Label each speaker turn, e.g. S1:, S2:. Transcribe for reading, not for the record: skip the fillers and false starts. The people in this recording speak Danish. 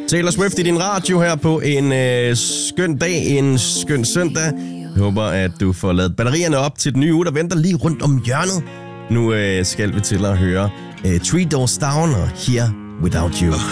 S1: Taylor Swift i din radio her på en skøn dag, en skøn søndag. Jeg håber, at du får lavet batterierne op til den nye uge, der venter lige rundt om hjørnet. Nu skal vi til at høre Three Doors Down og Here Without You.